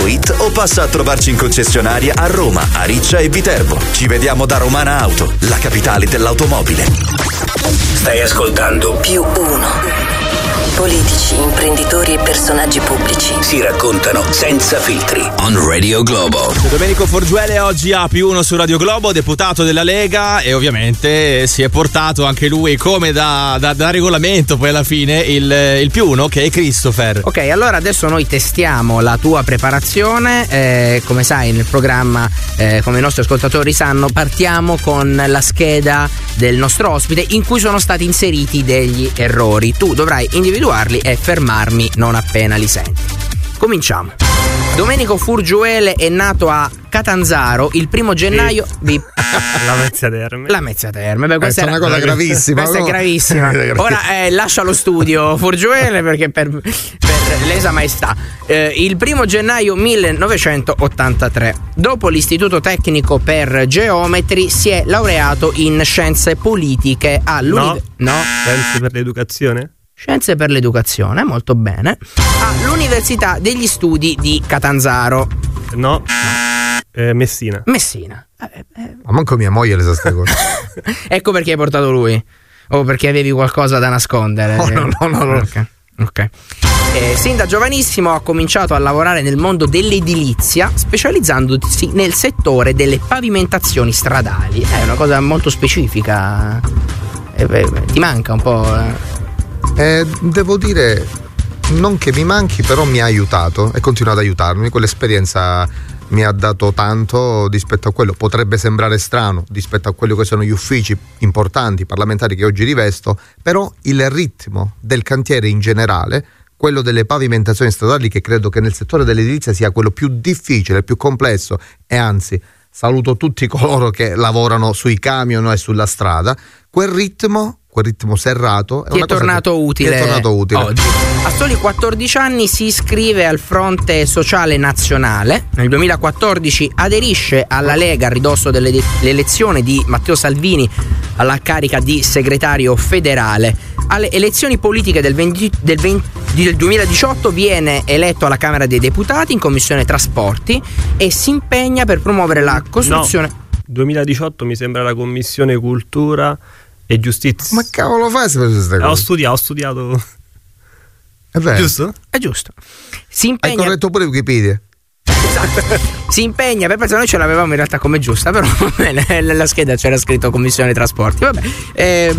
romanaauto.it o passa a trovarci in concessionaria a Roma, Ariccia e Viterbo. Ci vediamo da Romana Auto, la capitale dell'automobile. Stai ascoltando Più Uno. Politici, imprenditori e personaggi pubblici si raccontano senza filtri on Radio Globo. Domenico Forgiuele oggi ha Più Uno su Radio Globo, deputato della Lega, e ovviamente si è portato anche lui come da regolamento poi alla fine il Più Uno, che è Christopher. Ok, allora adesso noi testiamo la tua preparazione, come sai nel programma, come i nostri ascoltatori sanno, partiamo con la scheda del nostro ospite in cui sono stati inseriti degli errori. Tu dovrai individuarli e fermarmi non appena li senti. Cominciamo. Domenico Forgiuele è nato a Catanzaro il 1 gennaio di La Mezzia Terme. Beh, questa è una cosa gravissima. Questa è gravissima. Ora lascia lo studio Forgiuele perché per lesa maestà. Il 1 gennaio 1983, dopo l'Istituto Tecnico per Geometri, si è laureato in Scienze Politiche Scienze per l'Educazione? Scienze per l'Educazione, molto bene. All'Università degli Studi di Catanzaro. No. Messina. Ma manco mia moglie le sa ste cose. Ecco perché hai portato lui. O perché avevi qualcosa da nascondere. No. Ok. Sin da giovanissimo ha cominciato a lavorare nel mondo dell'edilizia, specializzandosi nel settore delle pavimentazioni stradali. È una cosa molto specifica. Ti manca un po'. Devo dire, non che mi manchi, però mi ha aiutato e continua ad aiutarmi. Quell'esperienza mi ha dato tanto rispetto a quello. Potrebbe sembrare strano rispetto a quello che sono gli uffici importanti parlamentari che oggi rivesto, però il ritmo del cantiere in generale, quello delle pavimentazioni stradali, che credo che nel settore dell'edilizia sia quello più difficile, più complesso, e anzi saluto tutti coloro che lavorano sui camion e sulla strada, quel ritmo serrato Ti è tornato utile oggi. A soli 14 anni si iscrive al Fronte Sociale Nazionale. Nel 2014 aderisce alla Lega a ridosso dell'elezione di Matteo Salvini alla carica di segretario federale. Alle elezioni politiche del 2018 viene eletto alla Camera dei Deputati in Commissione Trasporti e si impegna per promuovere la costruzione. No, 2018 mi sembra la Commissione Cultura e Giustizia. Ma cavolo fai se queste cose? Ho studiato. È vero. Giusto? È giusto. Si impegna. Hai corretto pure Wikipedia. Esatto. Si impegna, per pensare, noi ce l'avevamo in realtà come giusta, però va bene, nella scheda c'era scritto Commissione Trasporti. Vabbè.